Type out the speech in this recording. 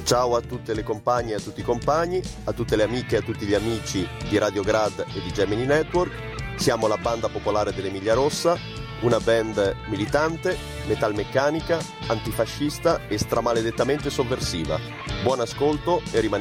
Ciao a tutte le compagne e a tutti i compagni, a tutte le amiche e a tutti gli amici di Radio Grad e di Gemini Network. Siamo la banda popolare dell'Emilia Rossa, una band militante, metalmeccanica, antifascista e stramaledettamente sovversiva. Buon ascolto e rimanete